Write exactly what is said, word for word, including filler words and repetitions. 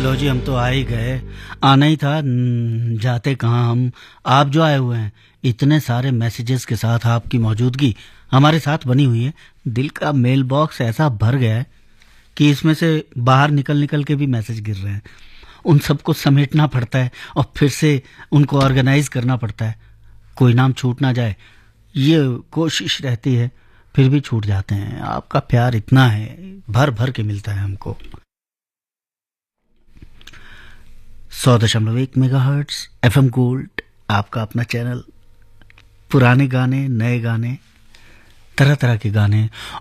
लो जी, हम तो आ ही गए। आना ही था, न, जाते कहाँ हम। आप जो आए हुए हैं, इतने सारे मैसेजेस के साथ आपकी मौजूदगी हमारे साथ बनी हुई है। दिल का मेल बॉक्स ऐसा भर गया है कि इसमें से बाहर निकल निकल के भी मैसेज गिर रहे हैं। उन सबको समेटना पड़ता है और फिर से उनको ऑर्गेनाइज करना पड़ता है। कोई नाम छूट ना जाए, ये कोशिश रहती है, फिर भी छूट जाते हैं। आपका प्यार इतना है, भर भर के मिलता है हमको। सौ दशमलव एक mega hertz F M gold, आपका अपना चैनल। पुराने गाने, नए गाने, तरह तरह के गाने